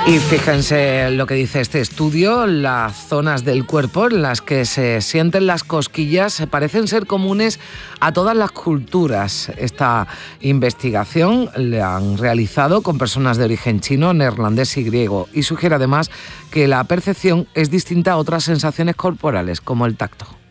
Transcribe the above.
Y fíjense lo que dice este estudio: las zonas del cuerpo en las que se sienten las cosquillas parecen ser comunes a todas las culturas. Esta investigación la han realizado con personas de origen chino, neerlandés y griego, y sugiere además que la percepción es distinta a otras sensaciones corporales, como el tacto.